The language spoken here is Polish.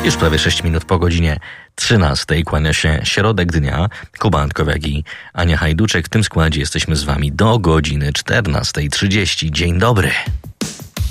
Już prawie 6 minut po godzinie 13 kłania się środek dnia. Kuba Antkowiak i Ania Hajduczek. W tym składzie jesteśmy z wami do godziny 14:30. Dzień dobry.